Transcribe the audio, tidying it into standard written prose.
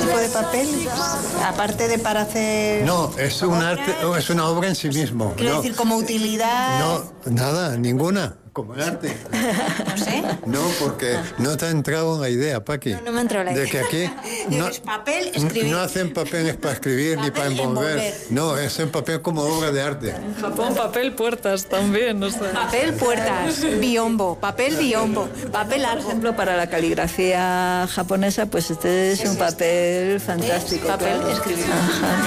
tipo de papel? Aparte de para hacer... No, es un arte, es una obra en sí mismo. Quiero decir, como utilidad... No, nada, ninguna. Como el arte. No sé. No, porque no te ha entrado la idea, Paqui. No me ha entrado la idea. De que aquí Es papel, escribir. no hacen papeles para escribir ni para envolver. No, es en papel como obra de arte. En Japón papel puertas también, o sea. Papel puertas, biombo, papel Por largo. ejemplo, para la caligrafía japonesa, pues este es un papel fantástico. Papel claro. escribir. Ajá.